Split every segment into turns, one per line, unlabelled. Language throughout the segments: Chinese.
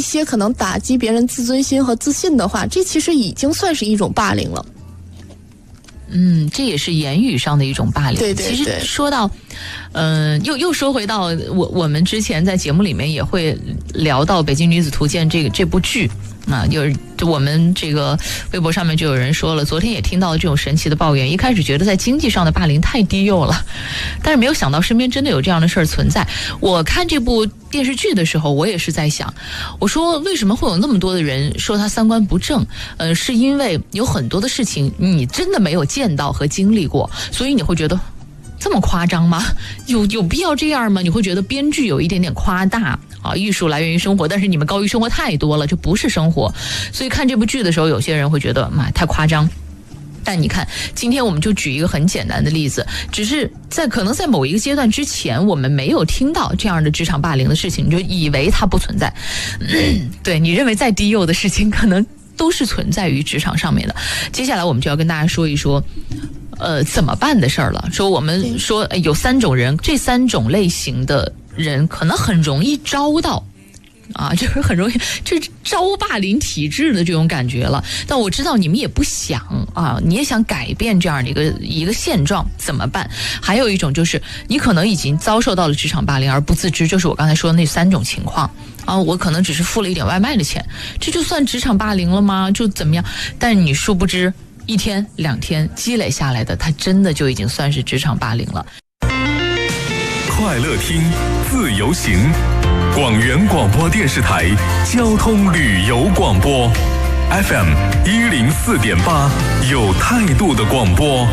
些可能打击别人自尊心和自信的话，这其实已经算是一种霸凌了。
这也是言语上的一种霸凌。
对对对。
其实说到，又说回到我们之前在节目里面也会聊到《北京女子图鉴》这部剧。我们这个微博上面就有人说了，昨天也听到了这种神奇的抱怨。一开始觉得在经济上的霸凌太低幼了，但是没有想到身边真的有这样的事儿存在。我看这部电视剧的时候，我也是在想，我说为什么会有那么多的人说他三观不正？是因为有很多的事情你真的没有见到和经历过，所以你会觉得这么夸张吗？有必要这样吗？你会觉得编剧有一点点夸大。艺术来源于生活，但是你们高于生活太多了，这不是生活。所以看这部剧的时候，有些人会觉得太夸张。但你看，今天我们就举一个很简单的例子，只是可能在某一个阶段之前，我们没有听到这样的职场霸凌的事情，你就以为它不存在。对，你认为再低幼的事情，可能都是存在于职场上面的。接下来我们就要跟大家说一说怎么办的事儿了。我们说有3种人，这3种类型的人可能很容易招到就是很容易这招霸凌体制的这种感觉了。但我知道你们也不想你也想改变这样的一个现状，怎么办？还有一种就是你可能已经遭受到了职场霸凌而不自知，就是我刚才说的那3种情况我可能只是付了一点外卖的钱，这就算职场霸凌了吗？就怎么样？但你殊不知1天2天积累下来的，它真的就已经算是职场霸凌了。
快乐听，自由行，广元广播电视台交通旅游广播 FM 104.8，有态度的广播。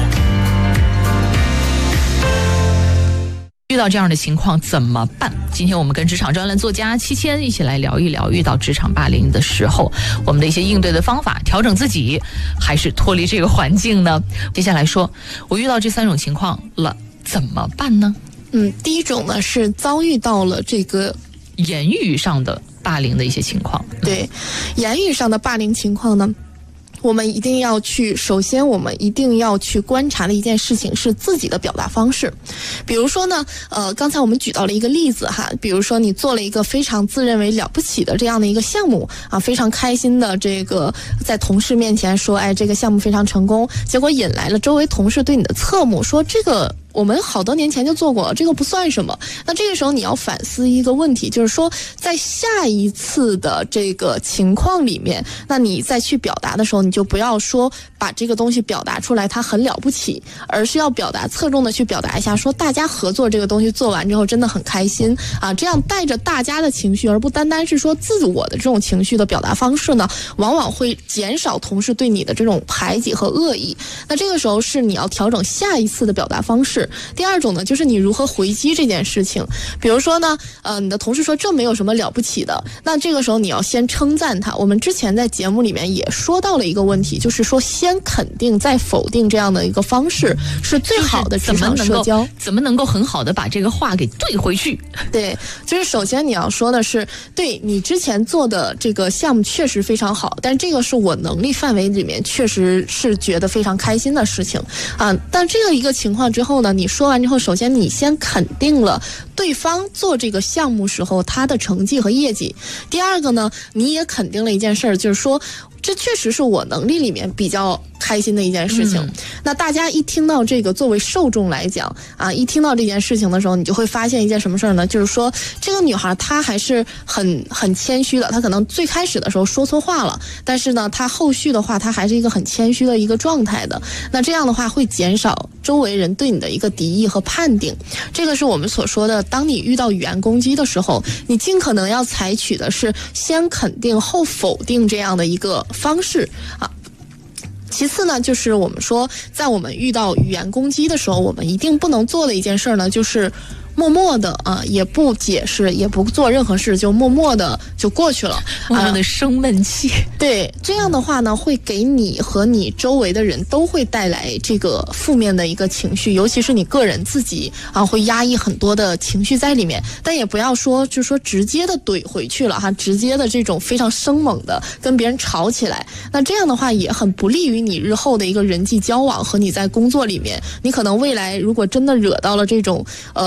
遇到这样的情况怎么办？今天我们跟职场专栏作家七千一起来聊一聊，遇到职场霸凌的时候，我们的一些应对的方法，调整自己还是脱离这个环境呢？接下来说，我遇到这3种情况了，怎么办呢？
第一种呢是遭遇到了这个
言语上的霸凌的一些情况。
对，言语上的霸凌情况呢，我们一定要去，首先我们一定要去观察的一件事情是自己的表达方式。比如说呢，刚才我们举到了一个例子比如说你做了一个非常自认为了不起的这样的一个项目非常开心的这个在同事面前说，这个项目非常成功，结果引来了周围同事对你的侧目，说这个我们好多年前就做过，这个不算什么。那这个时候你要反思一个问题，就是说在下一次的这个情况里面，那你再去表达的时候，你就不要说把这个东西表达出来它很了不起，而是要侧重的去表达一下，说大家合作这个东西做完之后真的很开心这样带着大家的情绪，而不单单是说自我的这种情绪的表达方式呢，往往会减少同事对你的这种排挤和恶意。那这个时候是你要调整下一次的表达方式。第二种呢，就是你如何回击这件事情。比如说呢，你的同事说这没有什么了不起的，那这个时候你要先称赞他。我们之前在节目里面也说到了一个问题，就是说先肯定再否定这样的一个方式是最好的职场社交。
怎么能够很好的把这个话给对回去？
对，就是首先你要说的是，对，你之前做的这个项目确实非常好，但这个是我能力范围里面确实是觉得非常开心的事情但这个一个情况之后呢，你说完之后，首先你先肯定了对方做这个项目时候他的成绩和业绩。第二个呢，你也肯定了一件事儿，就是说这确实是我能力里面比较开心的一件事情。那大家一听到这个，作为受众来讲一听到这件事情的时候，你就会发现一件什么事儿呢？就是说这个女孩她还是很谦虚的，她可能最开始的时候说错话了，但是呢她后续的话她还是一个很谦虚的一个状态的。那这样的话会减少周围人对你的一个敌意和判定。这个是我们所说的，当你遇到语言攻击的时候，你尽可能要采取的是先肯定后否定这样的一个方式其次呢，就是我们说在我们遇到语言攻击的时候，我们一定不能做的一件事呢，就是默默的也不解释，也不做任何事，就默默的就过去了，
默默的生闷气。
对，这样的话呢，会给你和你周围的人都会带来这个负面的一个情绪，尤其是你个人自己会压抑很多的情绪在里面。但也不要说就说直接的怼回去了直接的这种非常生猛的跟别人吵起来，那这样的话也很不利于你日后的一个人际交往和你在工作里面，你可能未来如果真的惹到了这种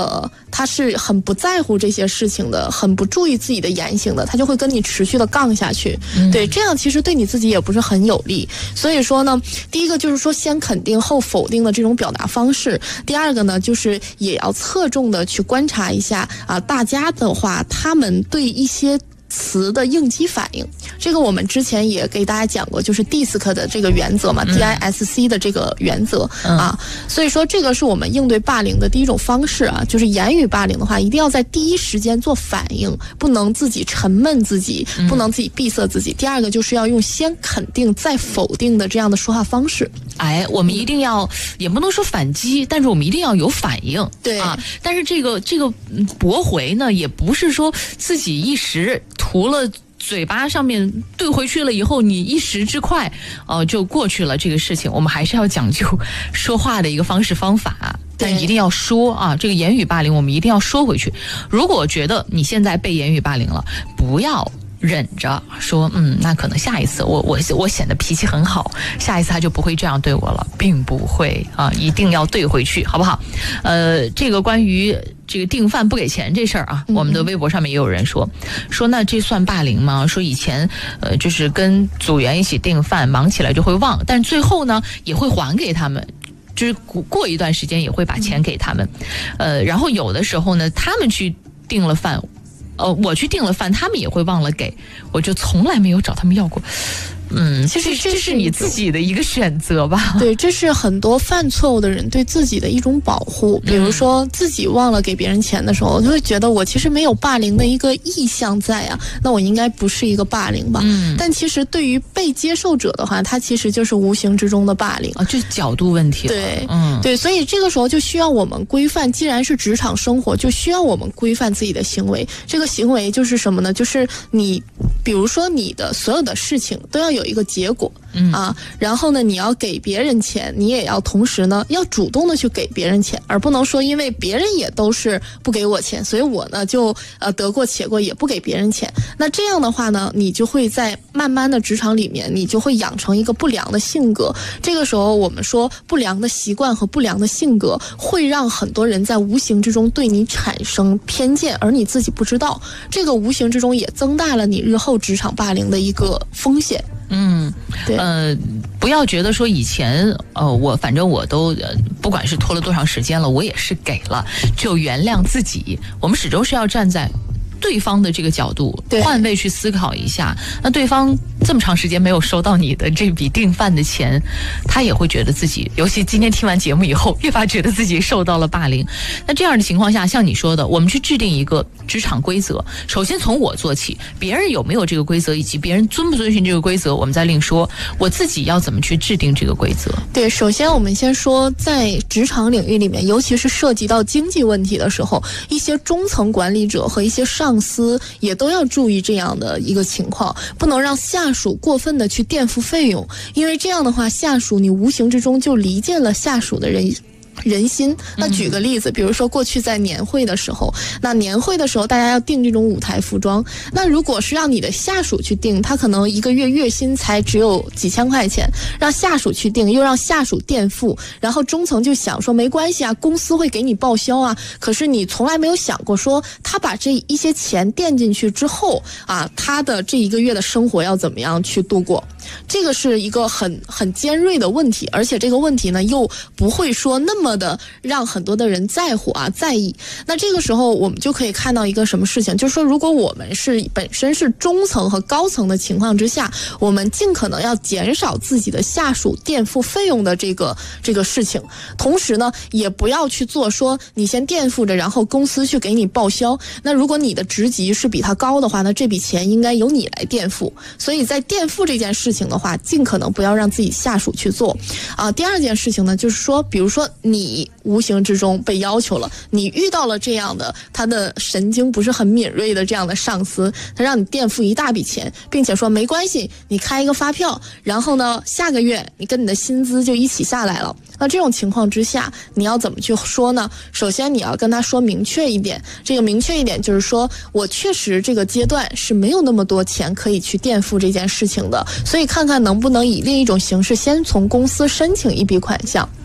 他是很不在乎这些事情的，很不注意自己的言行的，他就会跟你持续的杠下去。对，这样其实对你自己也不是很有利。所以说呢，第一个就是说先肯定后否定的这种表达方式，第二个呢就是也要侧重的去观察一下大家的话他们对一些词的应激反应。这个我们之前也给大家讲过，就是 DISC 的这个原则嘛，DISC 的这个原则所以说这个是我们应对霸凌的第一种方式就是言语霸凌的话一定要在第一时间做反应，不能自己沉闷自己，不能自己闭塞自己。第二个就是要用先肯定再否定的这样的说话方式。
我们一定要也不能说反击，但是我们一定要有反应。
对
但是这个驳回呢，也不是说自己一时涂了嘴巴上面对回去了以后，你一时之快就过去了这个事情。我们还是要讲究说话的一个方式方法，但一定要说这个言语霸凌我们一定要说回去。如果觉得你现在被言语霸凌了，不要忍着说那可能下一次我显得脾气很好，下一次他就不会这样对我了，并不会一定要对回去，好不好？这个关于这个订饭不给钱这事儿我们的微博上面也有人说那这算霸凌吗？说以前就是跟组员一起订饭，忙起来就会忘，但是最后呢也会还给他们，就是过一段时间也会把钱给他们。然后有的时候呢他们去订了饭，我去订了饭，他们也会忘了给，我就从来没有找他们要过。其实这是你自己的一个选择吧。
对，这是很多犯错误的人对自己的一种保护。比如说自己忘了给别人钱的时候，我就会觉得我其实没有霸凌的一个意向在那我应该不是一个霸凌吧。但其实对于被接受者的话，他其实就是无形之中的霸凌
就是角度问题了。
对，所以这个时候就需要我们规范，既然是职场生活，就需要我们规范自己的行为。这个行为就是什么呢？就是你比如说你的所有的事情都要有一个结果然后呢你要给别人钱，你也要同时呢要主动的去给别人钱，而不能说因为别人也都是不给我钱，所以我呢就得过且过，也不给别人钱。那这样的话呢，你就会在慢慢的职场里面，你就会养成一个不良的性格。这个时候我们说不良的习惯和不良的性格会让很多人在无形之中对你产生偏见，而你自己不知道，这个无形之中也增大了你日后职场霸凌的一个风险。对，
不要觉得说以前反正我都不管是拖了多长时间了，我也是给了，就原谅自己。我们始终是要站在对方的这个角度换位去思考一下，那对方这么长时间没有收到你的这笔订饭的钱，他也会觉得自己，尤其今天听完节目以后越发觉得自己受到了霸凌。那这样的情况下，像你说的，我们去制定一个职场规则，首先从我做起，别人有没有这个规则，以及别人遵不遵循这个规则，我们再另说，我自己要怎么去制定这个规则。
对，首先我们先说在职场领域里面，尤其是涉及到经济问题的时候，一些中层管理者和一些上司也都要注意这样的一个情况，不能让下属过分的去垫付费用，因为这样的话，下属你无形之中就离间了下属的人心。那举个例子，比如说过去在年会的时候，那年会的时候大家要订这种舞台服装，那如果是让你的下属去订，他可能一个月月薪才只有几千块钱，让下属去订，又让下属垫付，然后中层就想说没关系公司会给你报销可是你从来没有想过说他把这一些钱垫进去之后他的这一个月的生活要怎么样去度过。这个是一个很尖锐的问题，而且这个问题呢又不会说那么的让很多的人在乎在意。那这个时候我们就可以看到一个什么事情，就是说如果我们是本身是中层和高层的情况之下，我们尽可能要减少自己的下属垫付费用的这个事情，同时呢也不要去做说你先垫付着，然后公司去给你报销。那如果你的职级是比他高的话，那这笔钱应该由你来垫付。所以在垫付这件事情的话，尽可能不要让自己下属去做第二件事情呢，就是说比如说你无形之中被要求了，你遇到了这样的他的神经不是很敏锐的这样的上司，他让你垫付一大笔钱，并且说没关系，你开一个发票，然后呢下个月你跟你的薪资就一起下来了。那这种情况之下你要怎么去说呢？首先你要跟他说明确一点，这个明确一点就是说我确实这个阶段是没有那么多钱可以去垫付这件事情的，所以看看能不能以另一种形式先从公司申请一笔款项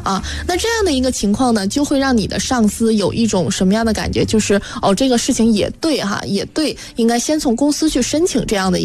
啊。那这样的一个情况呢，就会让你的上司有一种什么样的感觉？就是这个事情也对哈，也对，应该先从公司去申请这样的一